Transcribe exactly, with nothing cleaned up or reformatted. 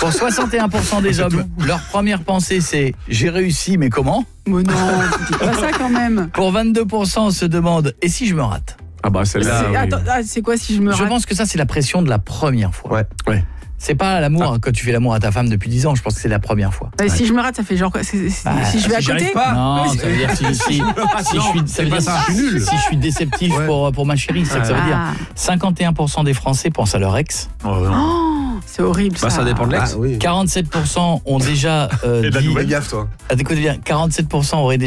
Pour soixante et un pour cent des hommes, leur première pensée c'est « j'ai réussi, mais comment ?» Mais non, dis pas ça quand même. Pour vingt-deux pour cent, on se demande « et si je me rate ?» Ah bah celle-là. C'est- oui. Attends, ah, c'est quoi si je me Je rate? pense que ça, c'est la pression de la première fois. Ouais. Ouais. C'est pas l'amour, ah. quand tu fais l'amour à ta femme depuis dix ans, je pense que c'est la première fois. Ouais, Si je me rate, ça fait genre quoi? C'est- c'est- Bah, Si je vais à si j'y côté arrive pas. Non, Ouais, ça veut dire si, si, si je suis, ça veut dire ça, si, je suis nul. si je suis déceptif Ouais. pour, pour ma chérie, c'est ça que ça veut dire. Ah. cinquante et un pour cent des Français pensent à leur ex. Oh, non. Oh, c'est horrible ça. Bah ça dépend de l'ex. Ah, oui. quarante-sept pour cent ont déjà euh, Et de la dit... nouvelle. Fais gaffe toi. Ah, écoute bien, quarante-sept pour cent auraient